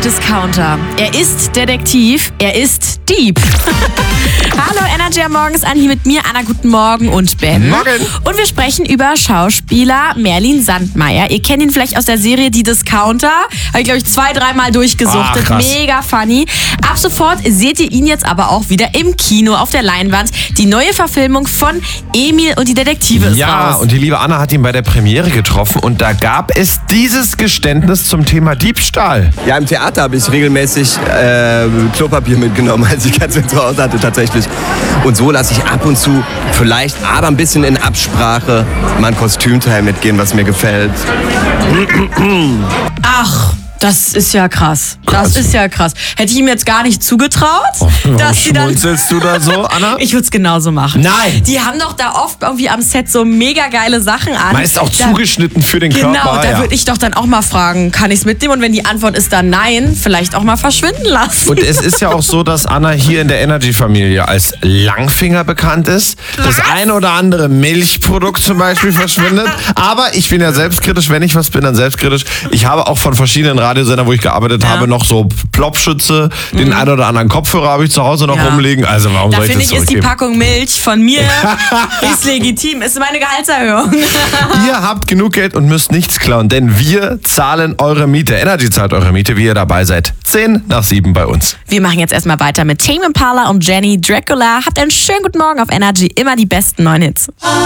Discounter. Er ist Detektiv. Er ist Dieb. Hallo Energy am Morgen ist Anni mit mir, Anna, guten Morgen und Ben. Morgen. Und wir sprechen über Schauspieler Merlin Sandmeier. Ihr kennt ihn vielleicht aus der Serie Die Discounter. Habe ich, glaube ich, 2-3 Mal durchgesuchtet. Krass. Mega funny. Ab sofort seht ihr ihn jetzt aber auch wieder im Kino auf der Leinwand. Die neue Verfilmung von Emil und die Detektive ist Ja, raus. und die liebe Anna hat ihn bei der Premiere getroffen und da gab es dieses Geständnis zum Thema Diebstahl. Ja, im Theater habe ich regelmäßig Klopapier mitgenommen, als ich ganz viel zu Hause hatte tatsächlich. Und so lasse ich ab und zu vielleicht, aber ein bisschen in Absprache, mal ein Kostümteil mitgehen, was mir gefällt. Ach, das ist ja krass. Das ist ja krass. Hätte ich ihm jetzt gar nicht zugetraut, dass sie dann... Schmunzelst du da so, Anna? Ich würde es genauso machen. Nein. Die haben doch da oft irgendwie am Set so mega geile Sachen an. Meist auch zugeschnitten für den Genau, Körper. da ja. würde ich doch dann auch mal fragen, kann ich es mitnehmen? Und wenn die Antwort ist dann nein, vielleicht auch mal verschwinden lassen. Und es ist ja auch so, dass Anna hier in der Energy-Familie als Langfinger bekannt ist. Das eine oder andere Milchprodukt zum Beispiel verschwindet. Aber ich bin ja selbstkritisch. Wenn ich was bin, dann selbstkritisch. Ich habe auch von verschiedenen Radiosendern, wo ich gearbeitet habe, noch so Plopschütze. Den einen oder anderen Kopfhörer habe ich zu Hause noch rumliegen. Also warum Da soll ich finde das ich, ist die zurückgeben? Packung Milch von mir ist legitim. Ist meine Gehaltserhöhung. Ihr habt genug Geld und müsst nichts klauen, denn wir zahlen eure Miete. Energy zahlt eure Miete, wie ihr dabei seid. 6:50 bei uns. Wir machen jetzt erstmal weiter mit Tame Impala und Jenny Dracula. Habt einen schönen guten Morgen auf Energy. Immer die besten neuen Hits.